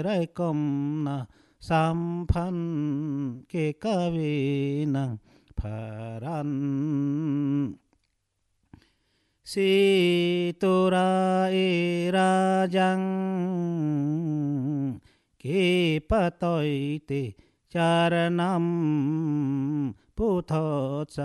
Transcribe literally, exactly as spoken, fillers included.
rai kom na sampan ke kavinang paran si tura irajang ke patoi te charanam putho